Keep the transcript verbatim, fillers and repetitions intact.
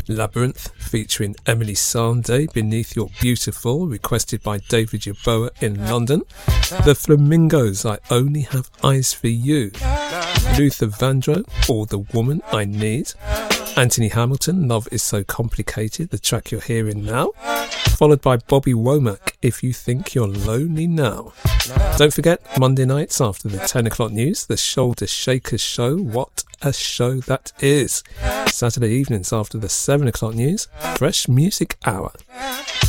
Labyrinth featuring Emily Sandé, Beneath Your Beautiful, requested by David Yeboah in London. The Flamingos, I Only Have Eyes For You. Luther Vandross, All the Woman I Need. Anthony Hamilton, Love Is So Complicated, the track you're hearing now. Followed by Bobby Womack, If You Think You're Lonely Now. Don't forget, Monday nights after the ten o'clock news, the Shoulder Shakers Show. What a show that is. Saturday evenings after the seven o'clock news, Fresh Music Hour.